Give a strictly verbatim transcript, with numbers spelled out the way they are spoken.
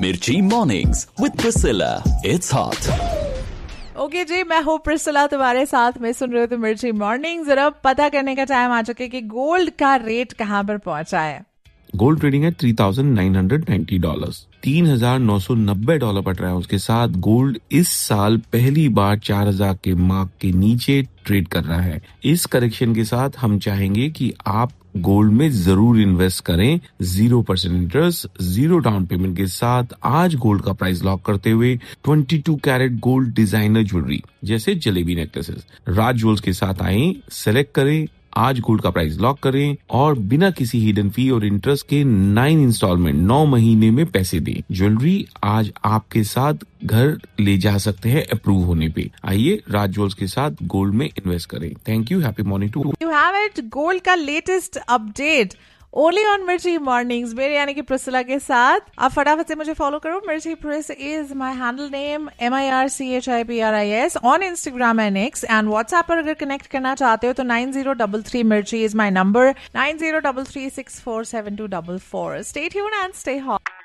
मिर्ची mornings with Priscilla, it's hot. Okay जी, मैं हूँ प्रिसिला, तुम्हारे साथ में सुन रहे हो तो मिर्ची मॉर्निंग। जरा पता करने का टाइम आ चुके कि गोल्ड का रेट कहाँ पर पहुंचा है। गोल्ड ट्रेडिंग है three thousand nine hundred ninety dollars, तीन हजार नौ सौ नब्बे डॉलर पर ट्राउंस के साथ गोल्ड इस साल पहली बार चार हजार के मार्क के नीचे ट्रेड कर रहा है। इस करेक्शन के साथ हम चाहेंगे कि आप गोल्ड में जरूर इन्वेस्ट करें। Zero percent interest, zero down payment के साथ आज गोल्ड का प्राइस लॉक करते हुए बाईस कैरेट गोल्ड डिजाइनर ज्वेलरी जैसे जलेबी नेकलेसेस राज ज्वेल्स के साथ आए, सेलेक्ट करें, आज गोल्ड का प्राइस लॉक करें और बिना किसी हिडन फी और इंटरेस्ट के नाइन इंस्टॉलमेंट नौ महीने में पैसे दें। ज्वेलरी आज आपके साथ घर ले जा सकते हैं अप्रूव होने पे। आइए राज ज्वेल्स के साथ गोल्ड में इन्वेस्ट करें। Thank you, happy morning to you have it. Gold का लेटेस्ट अपडेट ओनली ऑन मिर्ची मॉर्निंग्स, मेरे यानी कि प्रिसिला के साथ। आप फटाफट से मुझे फॉलो करो। मिर्ची प्रिस is my handle name, M I R C H I P R I S on Instagram and x. And WhatsApp पर अगर कनेक्ट करना चाहते हो तो नाइन जीरो डबल थ्री मिर्ची is my number, nine zero double three six four seven to double four. Stay tuned and stay hot.